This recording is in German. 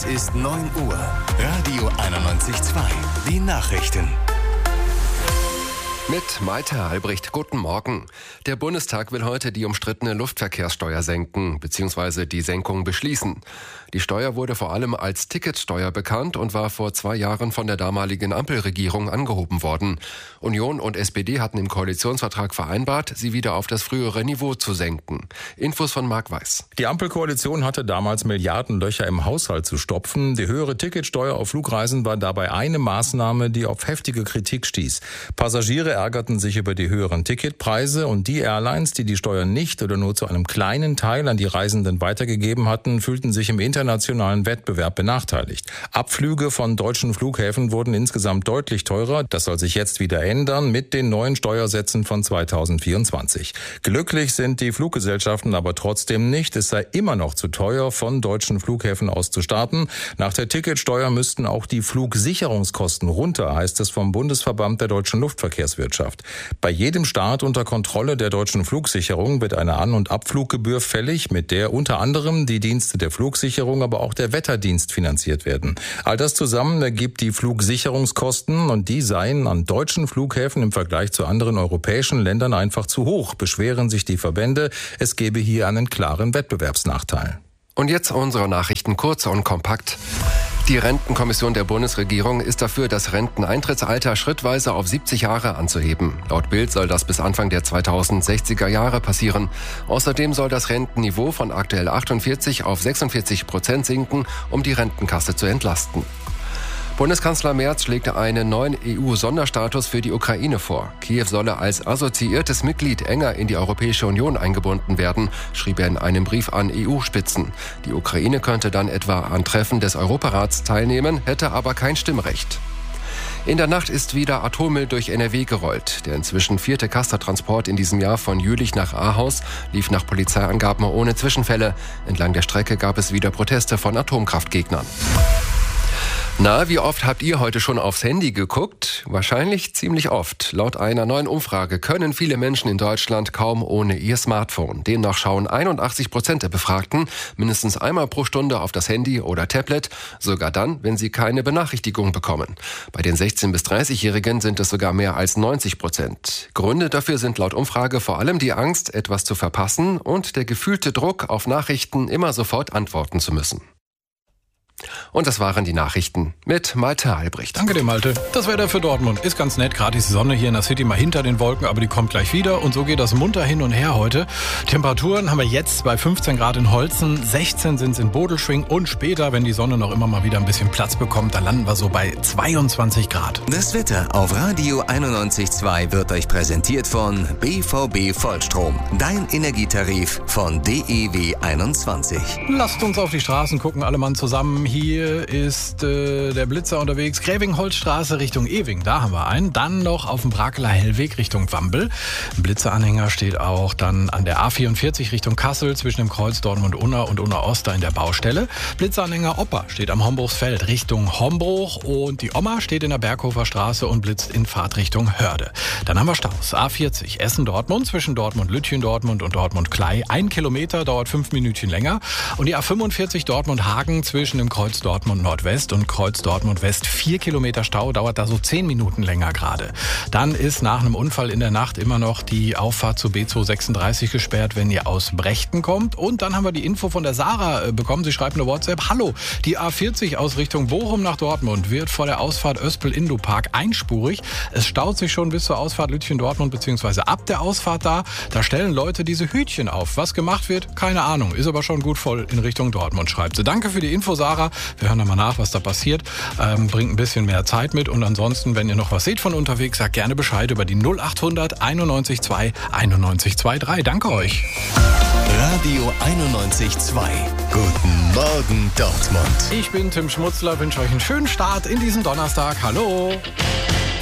ist 9 Uhr. Radio 91.2. Die Nachrichten. Mit Malte Albrecht, guten Morgen. Der Bundestag will heute die umstrittene Luftverkehrssteuer senken bzw. die Senkung beschließen. Die Steuer wurde vor allem als Ticketsteuer bekannt und war vor 2 Jahren von der damaligen Ampelregierung angehoben worden. Union und SPD hatten im Koalitionsvertrag vereinbart, sie wieder auf das frühere Niveau zu senken. Infos von Marc Weiß. Die Ampelkoalition hatte damals Milliardenlöcher im Haushalt zu stopfen. Die höhere Ticketsteuer auf Flugreisen war dabei eine Maßnahme, die auf heftige Kritik stieß. Passagiere ärgerten sich über die höheren Ticketpreise und die Airlines, die die Steuer nicht oder nur zu einem kleinen Teil an die Reisenden weitergegeben hatten, fühlten sich im internationalen Wettbewerb benachteiligt. Abflüge von deutschen Flughäfen wurden insgesamt deutlich teurer. Das soll sich jetzt wieder ändern mit den neuen Steuersätzen von 2024. Glücklich sind die Fluggesellschaften aber trotzdem nicht. Es sei immer noch zu teuer, von deutschen Flughäfen aus zu starten. Nach der Ticketsteuer müssten auch die Flugsicherungskosten runter, heißt es vom Bundesverband der deutschen Luftverkehrswirtschaft. Bei jedem Start unter Kontrolle der deutschen Flugsicherung wird eine An- und Abfluggebühr fällig, mit der unter anderem die Dienste der Flugsicherung, aber auch der Wetterdienst finanziert werden. All das zusammen ergibt die Flugsicherungskosten und die seien an deutschen Flughäfen im Vergleich zu anderen europäischen Ländern einfach zu hoch, beschweren sich die Verbände. Es gebe hier einen klaren Wettbewerbsnachteil. Und jetzt unsere Nachrichten kurz und kompakt. Die Rentenkommission der Bundesregierung ist dafür, das Renteneintrittsalter schrittweise auf 70 Jahre anzuheben. Laut Bild soll das bis Anfang der 2060er Jahre passieren. Außerdem soll das Rentenniveau von aktuell 48 auf 46% sinken, um die Rentenkasse zu entlasten. Bundeskanzler Merz schlägt einen neuen EU-Sonderstatus für die Ukraine vor. Kiew solle als assoziiertes Mitglied enger in die Europäische Union eingebunden werden, schrieb er in einem Brief an EU-Spitzen. Die Ukraine könnte dann etwa an Treffen des Europarats teilnehmen, hätte aber kein Stimmrecht. In der Nacht ist wieder Atommüll durch NRW gerollt. Der inzwischen 4. Castortransport in diesem Jahr von Jülich nach Ahaus lief nach Polizeiangaben ohne Zwischenfälle. Entlang der Strecke gab es wieder Proteste von Atomkraftgegnern. Na, wie oft habt ihr heute schon aufs Handy geguckt? Wahrscheinlich ziemlich oft. Laut einer neuen Umfrage können viele Menschen in Deutschland kaum ohne ihr Smartphone. Demnach schauen 81% der Befragten mindestens einmal pro Stunde auf das Handy oder Tablet, sogar dann, wenn sie keine Benachrichtigung bekommen. Bei den 16- bis 30-Jährigen sind es sogar mehr als 90%. Gründe dafür sind laut Umfrage vor allem die Angst, etwas zu verpassen und der gefühlte Druck, auf Nachrichten immer sofort antworten zu müssen. Und das waren die Nachrichten mit Malte Albrecht. Danke dir, Malte. Das Wetter für Dortmund ist ganz nett. Gerade die Sonne hier in der City mal hinter den Wolken, aber die kommt gleich wieder. Und so geht das munter hin und her heute. Temperaturen haben wir jetzt bei 15 Grad in Holzen, 16 sind es in Bodelschwing und später, wenn die Sonne noch immer mal wieder ein bisschen Platz bekommt, dann landen wir so bei 22 Grad. Das Wetter auf Radio 91.2 wird euch präsentiert von BVB Vollstrom. Dein Energietarif von DEW 21. Lasst uns auf die Straßen gucken, alle Mann zusammen. Hier ist der Blitzer unterwegs. Gräving-Holzstraße Richtung Ewing, da haben wir einen. Dann noch auf dem Brakeler Hellweg Richtung Wambel. Ein Blitzeranhänger steht auch dann an der A44 Richtung Kassel zwischen dem Kreuz Dortmund-Unna und Unna-Ost da in der Baustelle. Blitzeranhänger Opper steht am Hombruchsfeld Richtung Hombruch und die Oma steht in der Berghofer Straße und blitzt in Fahrtrichtung Hörde. Dann haben wir Staus. A40 Essen-Dortmund zwischen Dortmund-Lütchen-Dortmund und Dortmund-Klei. 1 Kilometer, dauert 5 Minütchen länger. Und die A45 Dortmund-Hagen zwischen dem Kreuz Dortmund Nordwest und Kreuz Dortmund West 4 Kilometer Stau, dauert da so 10 Minuten länger gerade. Dann ist nach einem Unfall in der Nacht immer noch die Auffahrt zu B236 gesperrt, wenn ihr aus Brechten kommt. Und dann haben wir die Info von der Sarah bekommen. Sie schreibt eine WhatsApp. Hallo, die A40 aus Richtung Bochum nach Dortmund wird vor der Ausfahrt Öspel-Indopark einspurig. Es staut sich schon bis zur Ausfahrt Lütchen-Dortmund bzw. ab der Ausfahrt da. Da stellen Leute diese Hütchen auf. Was gemacht wird, keine Ahnung. Ist aber schon gut voll in Richtung Dortmund, schreibt sie. Danke für die Info, Sarah. Wir hören da mal nach, was da passiert. Bringt ein bisschen mehr Zeit mit. Und ansonsten, wenn ihr noch was seht von unterwegs, sagt gerne Bescheid über die 0800 91 2 91 23. Danke euch. Radio 91.2. Guten Morgen, Dortmund. Ich bin Tim Schmutzler, wünsche euch einen schönen Start in diesen Donnerstag. Hallo.